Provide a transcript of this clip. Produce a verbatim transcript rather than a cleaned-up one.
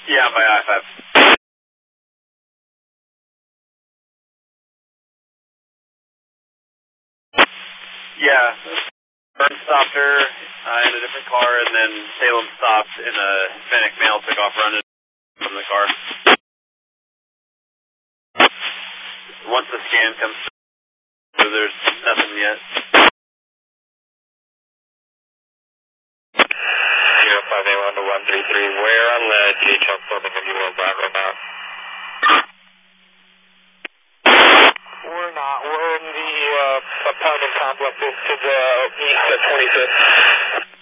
Yeah, by I five. Yeah, Burn stopped her uh, in a different car, and then Salem stopped in a Hispanic male, took off running from the car. Once the scan comes through, there's nothing yet. zero five eight one to one three three, where on the G H L building are you on Bravo now? We're not. We're in the uh, apartment complexes to the east at twenty-fifth.